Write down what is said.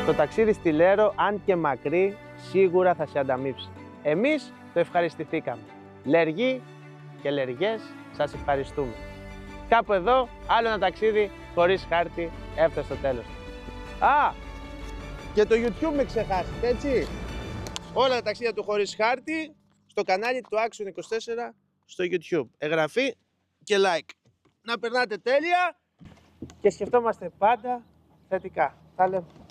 Το ταξίδι στη Λέρο, αν και μακρύ, σίγουρα θα σε ανταμείψει. Εμείς το ευχαριστηθήκαμε. Λεργοί και λεργές, σας ευχαριστούμε. Κάπου εδώ, άλλο ένα ταξίδι χωρίς χάρτη έφτασε στο τέλος. Α, και το YouTube με ξεχάσετε, έτσι. Όλα τα ταξίδια του χωρίς χάρτη στο κανάλι του Action 24 στο YouTube. Εγγραφή και like. Να περνάτε τέλεια και σκεφτόμαστε πάντα θετικά. Τα λέμε.